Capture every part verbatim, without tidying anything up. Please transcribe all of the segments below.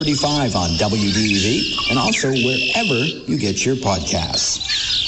thirty-five on W D E V and also wherever you get your podcasts.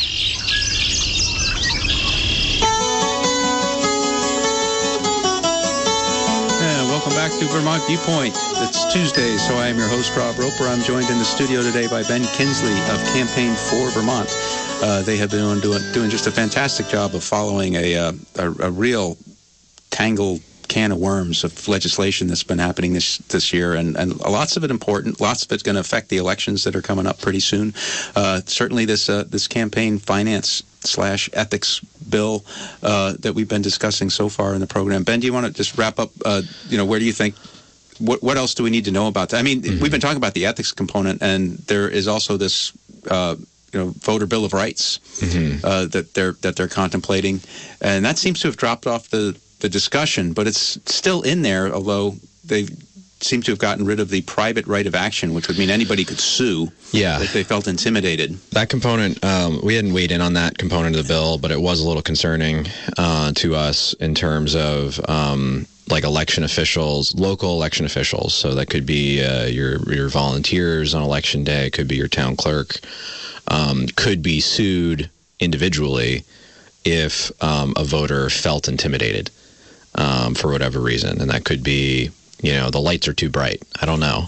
Yeah, welcome back to Vermont Viewpoint. It's Tuesday, so I am your host, Rob Roper. I'm joined in the studio today by Ben Kinsley of Campaign for Vermont. Uh, they have been doing, doing just a fantastic job of following a, uh, a, a real tangled can of worms of legislation that's been happening this this year, and, and lots of it important. Lots of it's going to affect the elections that are coming up pretty soon. Uh, certainly, this uh, this campaign finance slash ethics bill uh, that we've been discussing so far in the program. Ben, do you want to just wrap up? Uh, you know, where do you think? What what else do we need to know about that? I mean, mm-hmm. we've been talking about the ethics component, and there is also this. Uh, You know, voter bill of rights mm-hmm. uh, that they're that they're contemplating, and that seems to have dropped off the, the discussion, but it's still in there. Although they seem to have gotten rid of the private right of action, which would mean anybody could sue yeah. if they felt intimidated. That component, um, we hadn't weighed in on that component of the bill, but it was a little concerning uh, to us in terms of um, like election officials, local election officials. So that could be uh, your your volunteers on election day, it could be your town clerk. Um, could be sued individually if um, a voter felt intimidated um, for whatever reason. And that could be, you know, the lights are too bright. I don't know.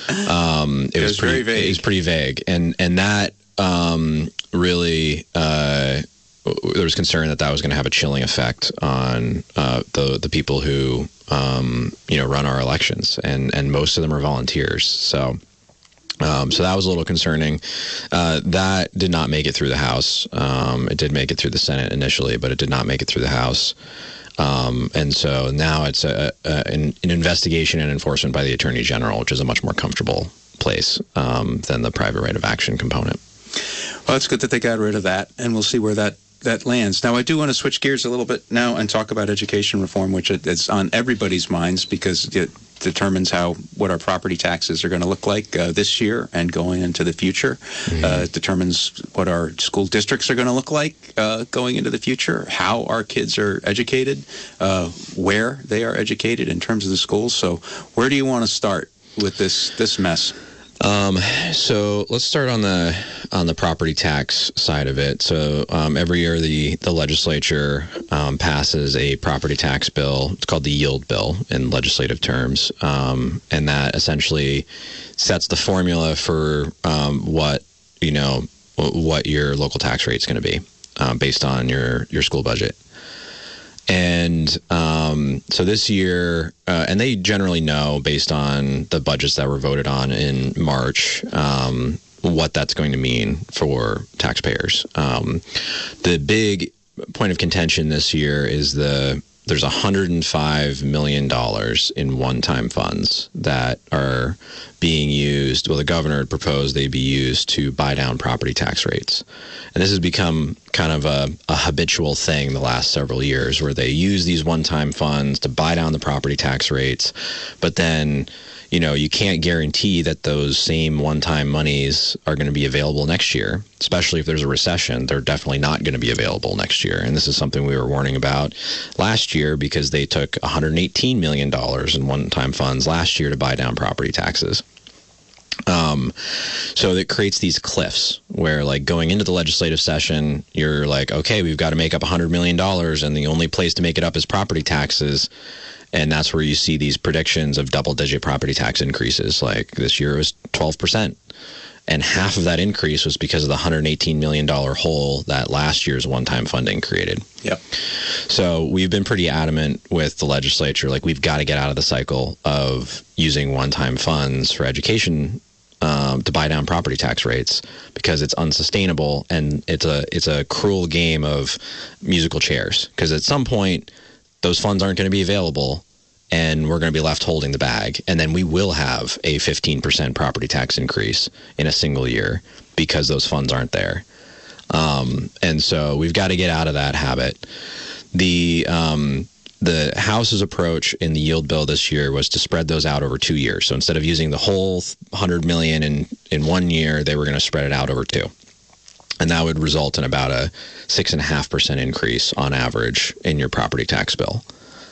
Um, it, it was, was pretty, very vague. It was pretty vague. And, and that um, really, uh, there was concern that that was going to have a chilling effect on uh, the, the people who, um, you know, run our elections. And, and most of them are volunteers. So... Um, so that was a little concerning. Uh, that did not make it through the House. Um, it did make it through the Senate initially, but it did not make it through the House. Um, and so now it's a, a, an, an investigation and enforcement by the Attorney General, which is a much more comfortable place um, than the private right of action component. Well, it's good that they got rid of that, and we'll see where that that lands. Now, I do want to switch gears a little bit now and talk about education reform, which is on everybody's minds because it determines how what our property taxes are going to look like uh, this year and going into the future. Mm-hmm. Uh, it determines what our school districts are going to look like uh, going into the future, how our kids are educated, uh, where they are educated in terms of the schools. So where do you want to start with this this mess? Um, so let's start on the on the property tax side of it. So um, every year the the legislature um, passes a property tax bill. It's called the yield bill in legislative terms, um, and that essentially sets the formula for um, what you know what your local tax rate is going to be uh, based on your your school budget. And um, so this year, uh, and they generally know based on the budgets that were voted on in March, um, what that's going to mean for taxpayers. Um, the big point of contention this year is the there's one hundred five million dollars in one-time funds that are being used. Well, the governor had proposed they be used to buy down property tax rates. And this has become kind of a, a habitual thing the last several years where they use these one-time funds to buy down the property tax rates. But then, you know, you can't guarantee that those same one-time monies are going to be available next year, especially if there's a recession. They're definitely not going to be available next year. And this is something we were warning about last year because they took one hundred eighteen million dollars in one-time funds last year to buy down property taxes. Um, so it creates these cliffs where, like, going into the legislative session, you're like, okay, we've got to make up one hundred million dollars, and the only place to make it up is property taxes. And that's where you see these predictions of double-digit property tax increases. Like this year it was twelve percent. And half of that increase was because of the one hundred eighteen million dollars hole that last year's one-time funding created. Yep. So we've been pretty adamant with the legislature, like we've got to get out of the cycle of using one-time funds for education um, to buy down property tax rates because it's unsustainable and it's a it's a cruel game of musical chairs. Because at some point, those funds aren't going to be available, and we're going to be left holding the bag. And then we will have a fifteen percent property tax increase in a single year because those funds aren't there. Um, and so we've got to get out of that habit. The um, the House's approach in the yield bill this year was to spread those out over two years. So instead of using the whole one hundred million dollars in, in one year, they were going to spread it out over two. And that would result in about a six point five percent increase on average in your property tax bill.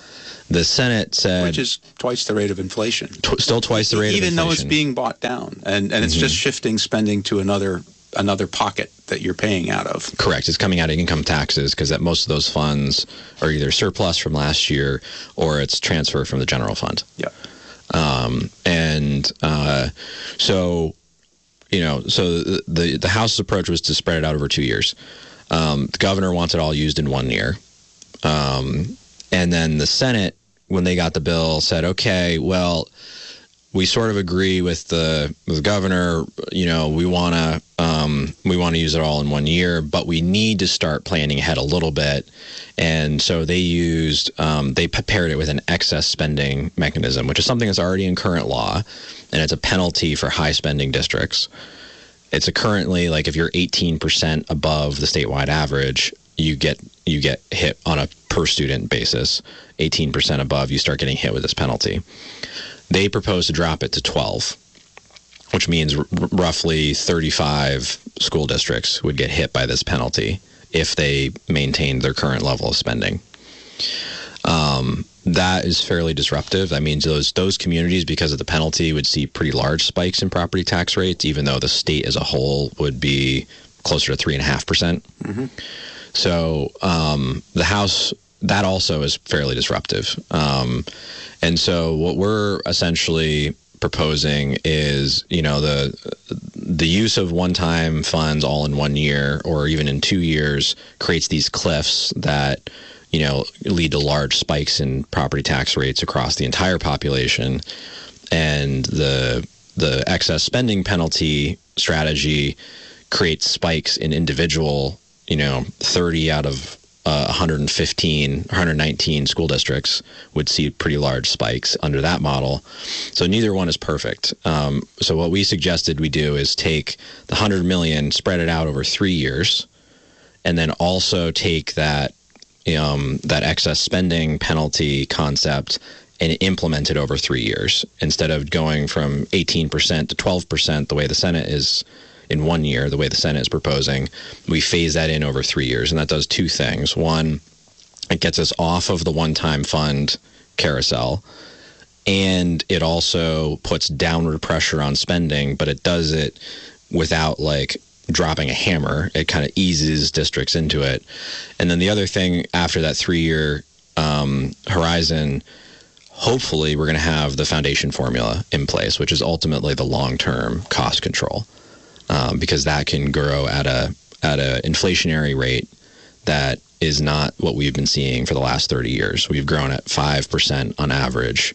The Senate said... Which is twice the rate of inflation. Tw- still twice the rate Even of inflation. though it's being bought down. And, and it's mm-hmm. just shifting spending to another another pocket that you're paying out of. Correct. It's coming out of income taxes because that most of those funds are either surplus from last year or it's transfer from the general fund. Yeah. Um, and uh, so, you know, so the, the, the House's approach was to spread it out over two years. Um, the governor wants it all used in one year. Um, and then the Senate, when they got the bill, said, okay, well, we sort of agree with the, with the governor, you know, we want to um, we want to use it all in one year, but we need to start planning ahead a little bit. And so they used, um, they paired it with an excess spending mechanism, which is something that's already in current law, and it's a penalty for high spending districts. It's a currently, like, if you're eighteen percent above the statewide average, you get you get hit on a per student basis. eighteen percent above, you start getting hit with this penalty. They propose to drop it to twelve, which means r- roughly thirty-five school districts would get hit by this penalty if they maintained their current level of spending. Um, that is fairly disruptive. That means those those communities, because of the penalty, would see pretty large spikes in property tax rates, even though the state as a whole would be closer to three point five percent. Mm-hmm. So um, the House... that also is fairly disruptive. Um, and so what we're essentially proposing is, you know, the the use of one-time funds all in one year or even in two years creates these cliffs that, you know, lead to large spikes in property tax rates across the entire population. And the the excess spending penalty strategy creates spikes in individual, you know, thirty out of Uh, one hundred fifteen, one hundred nineteen school districts would see pretty large spikes under that model. So neither one is perfect. Um, so what we suggested we do is take the one hundred million dollars, spread it out over three years, and then also take that um, that excess spending penalty concept and implement it over three years instead of going from eighteen percent to twelve percent the way the Senate is in one year, the way the Senate is proposing. We phase that in over three years, and that does two things. One, it gets us off of the one-time fund carousel, and it also puts downward pressure on spending, but it does it without, like, dropping a hammer. It kind of eases districts into it. And then the other thing, after that three-year um, horizon, hopefully we're going to have the foundation formula in place, which is ultimately the long-term cost control. Um, because that can grow at a at a inflationary rate that is not what we've been seeing for the last thirty years. We've grown at five percent on average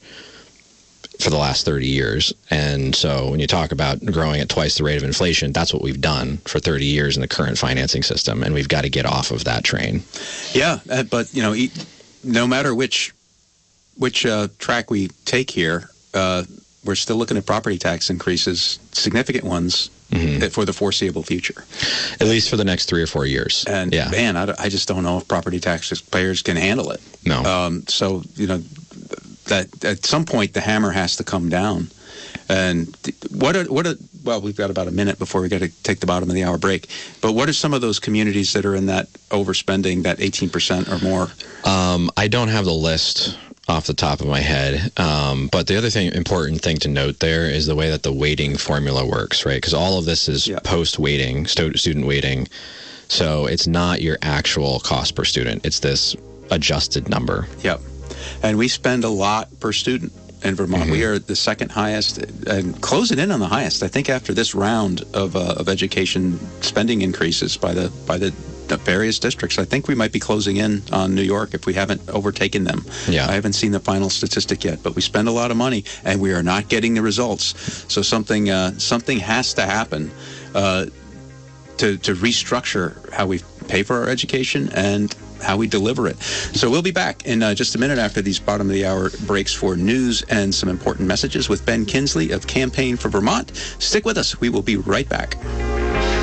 for the last thirty years. And so when you talk about growing at twice the rate of inflation, that's what we've done for thirty years in the current financing system, and we've got to get off of that train. Yeah, but, you know, no matter which, which uh, track we take here, uh, we're still looking at property tax increases, significant ones, mm-hmm. for the foreseeable future. At least for the next three or four years. And, yeah. man, I, I just don't know if property tax payers can handle it. No. Um, so, you know, that at some point the hammer has to come down. And what are, what are, well, we've got about a minute before we got to take the bottom of the hour break. But what are some of those communities that are in that overspending, that eighteen percent or more? Um, I don't have the list off the top of my head. Um, but the other thing, important thing to note there is the way that the weighting formula works, right? Because all of this is yeah. post-weighting, stu- student weighting. So it's not your actual cost per student. It's this adjusted number. Yep. And we spend a lot per student in Vermont. Mm-hmm. We are the second highest and closing in on the highest. I think after this round of uh, of education spending increases by the by the the various districts, I think we might be closing in on New York if we haven't overtaken them. Yeah. I haven't seen the final statistic yet, but we spend a lot of money and we are not getting the results. So something uh, something has to happen uh, to to restructure how we pay for our education and how we deliver it. So we'll be back in uh, just a minute after these bottom of the hour breaks for news and some important messages with Ben Kinsley of Campaign for Vermont. Stick with us. We will be right back.